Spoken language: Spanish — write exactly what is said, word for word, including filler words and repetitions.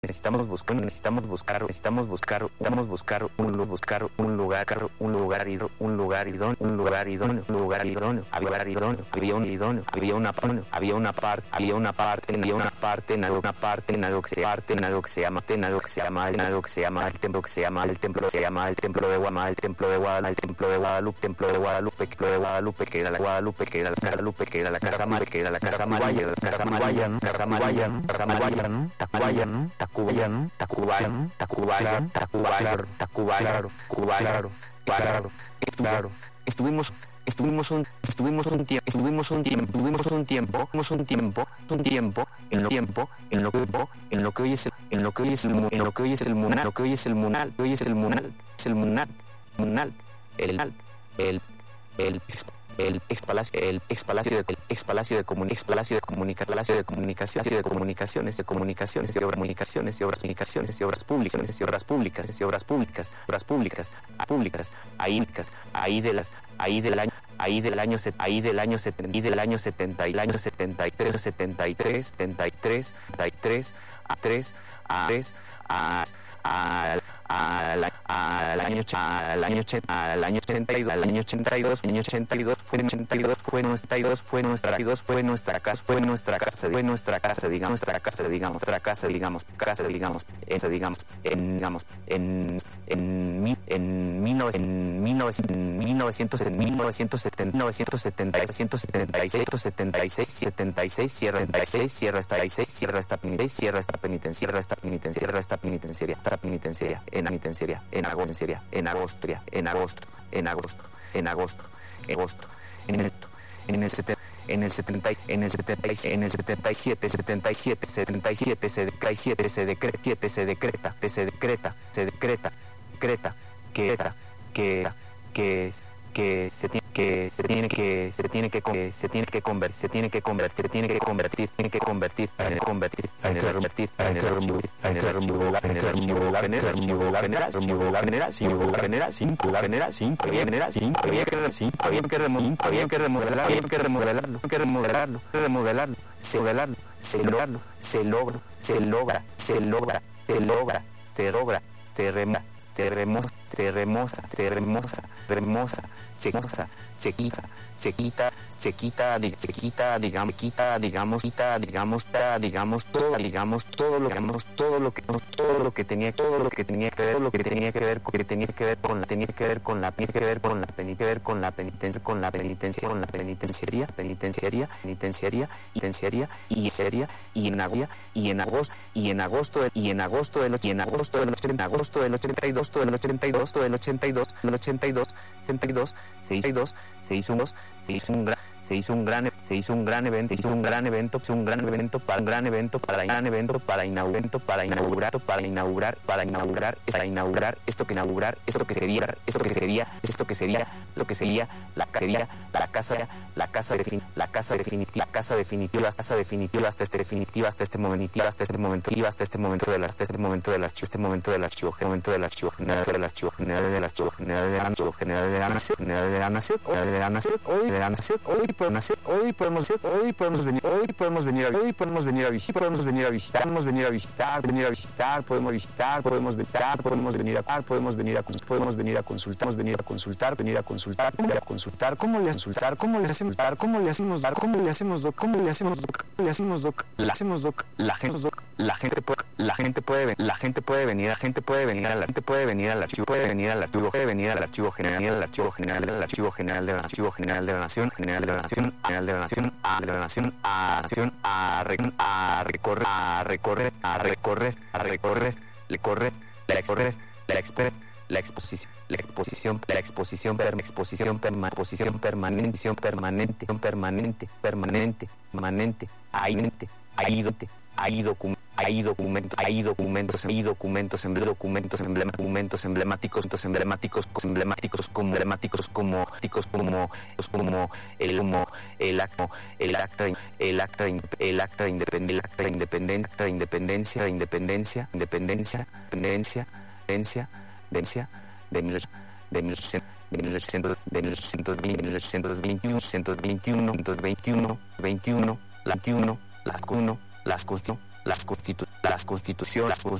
necesitamos buscar, necesitamos buscar, necesitamos buscar, necesitamos buscar un lugar, buscar un lugar, un lugar idóneo, un lugar idóneo, un lugar idóneo, un lugar idóneo, había un idóneo, había un idóneo, había una parte, había una parte, había una parte, había una parte, en una parte, en algo que se parte, en algo que se llama, en algo que se llama, en algo que se llama el templo, que se llama el templo, se llama el templo de Guadalupe, el templo de Guadalupe, el templo de Guadalupe, templo de Guadalupe, templo de Guadalupe, que era la Guadalupe, que era la casa Lupe, que era la casa madre, que era la casa María, la casa María, casa María, casa María, Tacuaya, Tacuya, Tacubayan, Tacubayan, Tacubayan, Tacubayan, Tacubayan, claro, claro. Estuvimos, estuvimos un, estuvimos un tiempo, estuvimos un tiempo, tuvimos un tiempo, tuvimos un tiempo, un tiempo, en lo tiempo, en lo que, en lo que hoy es, en lo que hoy es el, en lo que hoy es el munal, lo que hoy es el munal, hoy es el munal, es el munal, munal, el, el, el el ex palacio el ex palacio de el ex palacio de comunicación ex palacio de comunicación palacio de comunicación de comunicaciones de comunicaciones de obras comunicaciones de obras comunicaciones de obras públicas de obras públicas de obras públicas obras públicas públicas ahí ahí de las ahí del año ahí del año ahí del año setenta y del año setenta y el año setenta y tres setenta y tres setenta y tres setenta y tres a tres a tres a al al año al año al año ochenta y dos al año ochenta y dos año ochenta y dos fue ochenta y dos fue ochenta y dos fue nuestra fue nuestra casa fue nuestra casa fue nuestra casa digamos nuestra casa digamos nuestra casa digamos casa digamos esa digamos en digamos en en en mil novecientos en mil novecientos en mil novecientos setenta mil novecientos setenta setenta y seis setenta y seis setenta y seis cierra setenta y seis cierra esta y seis cierra esta penitencia cierra esta penitencia cierra esta penitencia cierra esta penitenciaria esta penitenciaria en penitenciaria en agosto en agosto en agosto en agosto en agosto en agosto en el en el setenta en el setenta en el setenta en el setenta y siete setenta y siete setenta y siete se decreta siete se decreta se decreta se decreta se decreta decreta que que que que se tiene que se tiene que se tiene que se tiene que convertir se tiene que convertir tiene que convertir tiene que convertir en convertir en el convertir en el archivo en el archivo en el archivo en el archivo general archivo general sin general sin general sin general sin había que había que remodelar había que remodelar había que remodelarlo que remodelarlo remodelarlo se modelarlo se lograrlo se logra se logra se logra se logra se logra se rema se remoza se remoza, se remoza, remoza, se moza, se quita, se quita, se quita, se quita, digamos, quita, digamos, quita, digamos, ta, digamos, todo, digamos, todo lo que, digamos, todo lo que, todo lo que tenía, todo lo que tenía que ver, lo que tenía que ver, que tenía que ver con la, tenía que ver con la, tenía que ver con la, tenía que ver con la penitencia, con la penitencia, con la penitenciaría, penitenciaría, penitenciaría, penitenciaría y sería y en agosto y en agosto y en agosto y en agosto del y en agosto del ochenta, agosto del ochenta y dos, del ochenta y dos del ochenta y dos, del ochenta y dos, sesenta y dos, se hizo dos, se hizo un dos, se hizo un gran, se hizo un gran, se hizo un gran evento, se hizo un gran evento, se hizo un gran evento para un gran evento para un gran evento para inaugurar, para inaugurar, para inaugurar, para inaugurar, para inaugurar esto que inaugurar, esto que sería, esto que sería, esto que sería, lo que sería la sería la casa, la casa definitiva, la casa definitiva, la casa definitiva, la casa definitiva hasta este definitiva hasta este momento, hasta este momento, hasta este momento del hasta este momento del archivo, este momento del archivo, momento del archivo general del archivo general del archivo general del archivo general de la nación, general de la nación, de la nación, hoy de la nación, hoy podemos hacer, hoy podemos hacer, hoy podemos venir, hoy podemos venir, hoy podemos venir a visitar, podemos venir a visitar, podemos venir a visitar, venir a visitar, podemos visitar, podemos visitar, podemos venir a, podemos venir a, podemos venir a consultar, podemos venir a consultar, venir a consultar, venir a consultar, cómo le consultar, cómo le hacemos dar, cómo le hacemos dar, cómo le hacemos doc, cómo le hacemos doc, le hacemos doc, le hacemos doc, la gente doc, la gente puede, la gente puede, la gente puede venir, la gente puede venir, la gente puede venir al archivo, puede venir al archivo, puede venir al archivo general, al archivo general del archivo general del archivo general de la nación, general de la nación, general de la nación, a de la nación, a nación, a a recorrer, a recorrer, a recorrer, a recorrer, le correr, la excorrer, la exper, la exposición, la exposición, la exposición, per, exposición, perma, exposición permanente, permanente, permanente, permanente, permanente, ahí, ahí, hay documentos, hay documentos, hay documentos, hay documentos, documentos, emblemáticos, documentos emblemáticos, emblemáticos, emblemáticos como emblemáticos como como como el como el acto, el acta, el acta, el acta de independencia, el acta de independencia, independencia, independencia, independencia, independencia, independencia, independencia de mil de mil ochocientos de mil ochocientos de mil ochocientos veintiuno, veintiuno, veintiuno, veintiuno, las uno, las uno, las cuestión, las, constitu las constituciones,